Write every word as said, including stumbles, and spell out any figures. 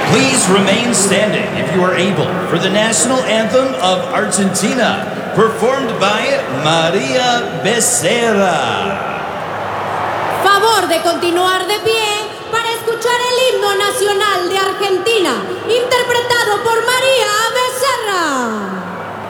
Please remain standing if you are able for the national anthem of Argentina, performed by María Becerra. Favor de continuar de pie para escuchar el himno nacional.